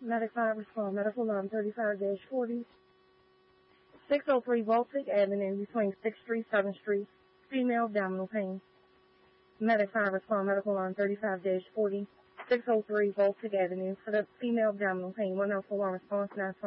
Medic 5 respond. Medical alarm 35-40. 603 Baltic Avenue between 6th Street, 7th Street. Female abdominal pain. Medic 5 respond. Medical alarm 35-40. 603 Baltic Avenue for the female abdominal pain. 1 alpha alarm response 920.